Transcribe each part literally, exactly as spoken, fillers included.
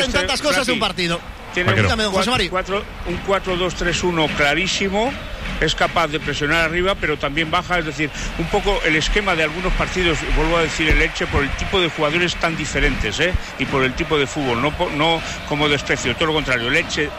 En tantas cosas de un partido. Tiene un cuatro dos tres uno clarísimo. Es capaz de presionar arriba, pero también baja, es decir, un poco el esquema de algunos partidos, vuelvo a decir, el Elche, por el tipo de jugadores tan diferentes, ¿eh? Y por el tipo de fútbol, no, no como desprecio, todo lo contrario, el Elche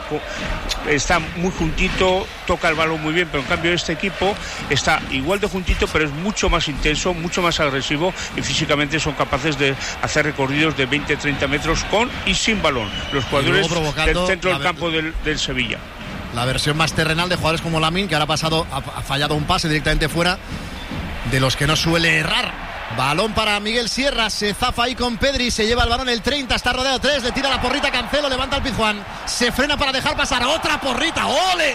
está muy juntito, toca el balón muy bien, pero en cambio este equipo está igual de juntito, pero es mucho más intenso, mucho más agresivo, y físicamente son capaces de hacer recorridos de veinte a treinta metros con y sin balón, los jugadores del centro del campo del, del Sevilla. La versión más terrenal de jugadores como Lamine, que ahora ha pasado, ha fallado un pase directamente fuera, de los que no suele errar. Balón para Miguel Sierra, se zafa ahí con Pedri, se lleva el balón el treinta, está rodeado tres, le tira la porrita Cancelo, levanta el Pizjuán, se frena para dejar pasar otra porrita, ¡ole!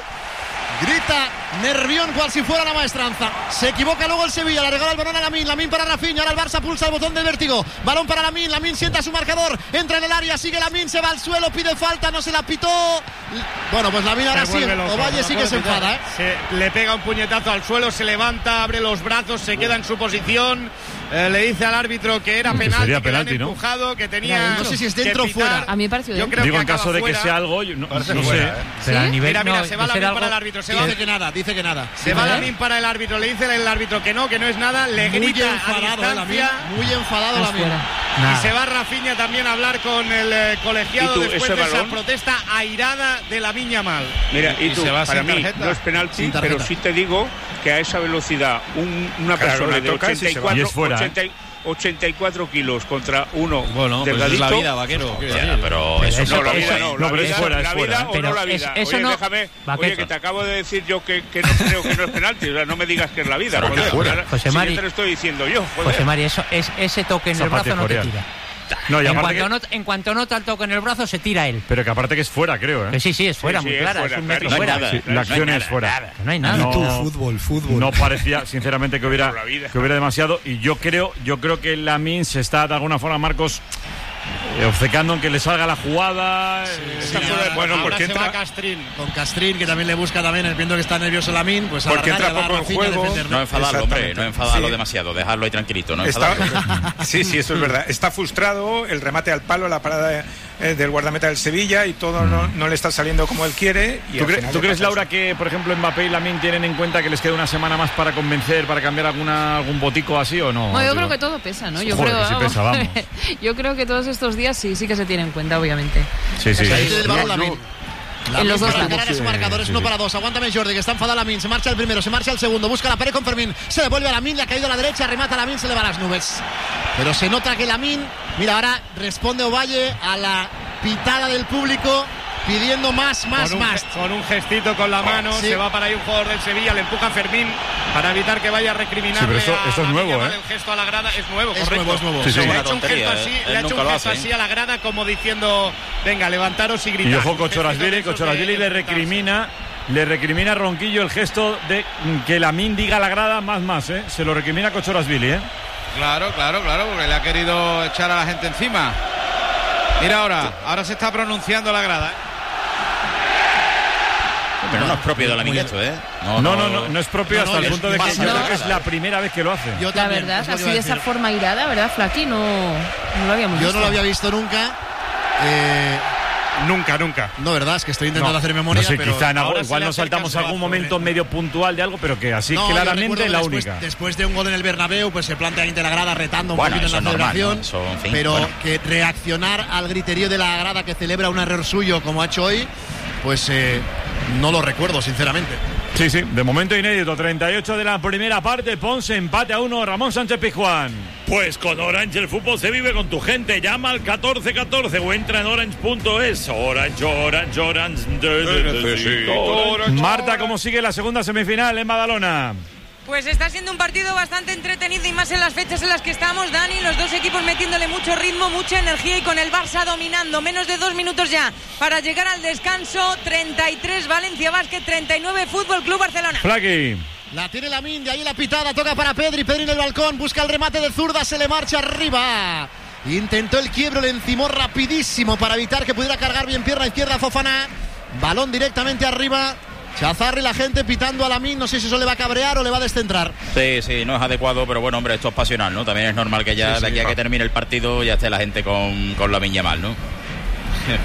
Grita Nervión cual si fuera la maestranza. Se equivoca luego el Sevilla, le regala el balón a Lamine, Lamine para Rafinha, ahora el Barça pulsa el botón del vértigo. Balón para Lamine, Lamine sienta su marcador, entra en el área, sigue Lamine, se va al suelo, pide falta, no se la pitó. Bueno, pues Lamine ahora sí, Ovalle sí que se enfada, ¿eh? Se le pega un puñetazo al suelo, se levanta, abre los brazos, se queda en su posición. Eh, le dice al árbitro que era penalti, que, penalti, que le han empujado, ¿no? Que tenía. No sé si es dentro o fuera. A mí me pareció. Yo creo Digo que en caso de fuera. que sea algo, yo no, no sé. ¿Sí? Pero a nivel, mira, mira, no, se va Lamine para el árbitro. Se dice va, que nada, dice que nada. Se va Lamine para el árbitro, le dice el árbitro que no, que no es nada, le muy grita enfadado, a distancia. Eh, muy enfadado Lamine. Y se va Rafinha también a hablar con el eh, colegiado tú, después de balón? Esa protesta airada de Lamine Yamal. Mira, y, y tú, para mí tarjeta. No es penalti, pero sí te digo que a esa velocidad un, una claro, persona de ochenta y cuatro, y fuera, ochenta, ¿eh? ochenta y cuatro kilos contra uno bueno, delgadito. Pues es la vida, vaquero. Ya, pero eso, eso no, la vida no, no, la vida, es fuera, la es fuera. vida o no la vida. Es, eso oye, no, déjame, vaquero. oye, que te acabo de decir yo que, que no creo que no es penalti, o sea, no me digas que es la vida. Joder, fuera. José Mari, si te lo estoy diciendo yo. Joder. José Mari, eso es ese toque en el brazo no te tira. No, y en, cuanto que... no, en cuanto nota el toque en el brazo se tira él. Pero que aparte que es fuera, creo, ¿eh? Que sí, sí, es fuera, sí, muy sí, clara, es, fuera, es un metro no fuera. Nada, sí, la acción no es nada, fuera. Nada, no hay nada. No, tú, fútbol, fútbol. No parecía, sinceramente, que hubiera, que hubiera demasiado. Y yo creo, yo creo que Lamine se está de alguna forma, Marcos, eh, obcecando en que le salga la jugada. Sí, eh, sí, sí, ahora, bueno, porque entra se va Castrín. Con Castrín, que también le busca también, viendo que está nervioso Lamine, pues porque entra poco en juego. No enfadarlo, hombre, no enfadarlo sí. demasiado, dejarlo ahí tranquilito, no enfadarlo. Está, sí, sí, eso es verdad. Está frustrado, el remate al palo, la parada de, eh, del guardameta del Sevilla y todo mm. no, no le está saliendo como él quiere. Y ¿Tú, cre- ¿tú crees, Laura, que por ejemplo Mbappé y Lamine tienen en cuenta que les queda una semana más para convencer, para cambiar alguna algún botico así o no? No, yo digo, creo que todo pesa, ¿no? Yo joder, creo, que sí pesa, vamos. Yo creo que todos estos días sí, sí que se tienen en cuenta, obviamente. Sí, sí. Ahí del balón Lamine. La en los dos lados. Sí, marcador es sí, uno sí. para dos. Aguántame Jordi, que está enfadado Lamine. Se marcha el primero, se marcha el segundo. Busca la pared con Fermín. Se devuelve a Lamine, le ha caído a la derecha. Remata a Lamine, se le va a las nubes. Pero se nota que Lamine, mira, ahora responde Ovalle a la pitada del público, pidiendo más, más, con un, más. Con un gestito con la mano, oh, sí. se va para ahí un jugador del Sevilla, le empuja a Fermín para evitar que vaya a recriminarle. Sí, pero esto, esto es nuevo, ¿eh? El gesto a la grada es nuevo, es correcto. Nuevo, es nuevo. Sí, sí. Le ha hecho un gesto así, eh, le ha hecho un gesto hace, así a la grada como diciendo, venga, levantaros y gritad. Y ojo, Cochorasvili, Cochorasvili le recrimina, le recrimina a Ronquillo el gesto de que Lamine diga a la grada más, más, ¿eh? Se lo recrimina Cochorasvili, ¿eh? Claro, claro, claro, porque le ha querido echar a la gente encima. Mira ahora, ahora se está pronunciando la grada, ¿eh? Pero no es propio de Lamine esto, ¿eh? No, no, no, no, no es propio no, hasta no, el punto de que yo no. creo que es la primera vez que lo hace. Yo la verdad, así de esa forma irada, ¿verdad, Flaqui? No, no lo habíamos yo visto. Yo no lo había visto nunca. Eh... Nunca, nunca. No, verdad, es que estoy intentando no, hacer memoria. No sé, pero quizá en algo, igual nos saltamos algún momento medio puntual de algo, pero que así no, claramente la después, única. Después de un gol en el Bernabéu, pues se plantea ante la grada retando un bueno, poquito en la normal, celebración. ¿no? Eso, en fin, pero bueno. que reaccionar al griterío de la grada que celebra un error suyo como ha hecho hoy, pues eh, no lo recuerdo, sinceramente. Sí, sí, de momento inédito, treinta y ocho de la primera parte, Ponce empate a uno, Ramón Sánchez Pizjuán. Pues con Orange el fútbol se vive con tu gente, llama al catorce catorce o entra en orange punto es. Orange, Orange, Orange, Orange. Marta, ¿cómo sigue la segunda semifinal en Badalona? Pues está siendo un partido bastante entretenido y más en las fechas en las que estamos, Dani, los dos equipos metiéndole mucho ritmo, mucha energía y con el Barça dominando. Menos de dos minutos ya para llegar al descanso. treinta y tres Valencia Basket, treinta y nueve Fútbol Club Barcelona. Flaqui. La tiene Lamine, de ahí la pitada, toca para Pedri, Pedri en el balcón, busca el remate de zurda, se le marcha arriba. Intentó el quiebro, le encimó rapidísimo para evitar que pudiera cargar bien pierna izquierda Fofana. Balón directamente arriba. Chazarri, la gente pitando a Lamine, no sé si eso le va a cabrear o le va a descentrar. Sí, sí, no es adecuado, pero bueno, hombre, esto es pasional, ¿no? También es normal que ya sí, de aquí sí, a que termine el partido ya esté la gente con, con Lamine Yamal, ¿no?